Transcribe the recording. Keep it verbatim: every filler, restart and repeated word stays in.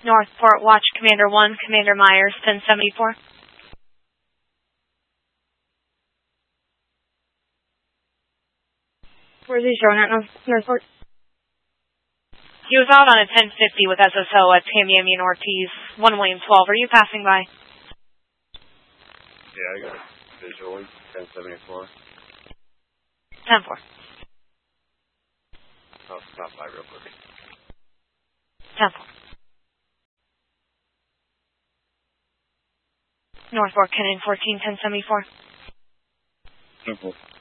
North Port Watch Commander one, Commander Myers, ten seventy-four. Where's he showing at North Port? He was out on a ten fifty with S S O at Tamiami and Ortiz, one William twelve. Are you passing by? Yeah, I got it. Visually, ten seventy-four. ten four. Oh, stop by real quick. ten four. North Fork, Cannon fourteen, ten seventy-four. ten four.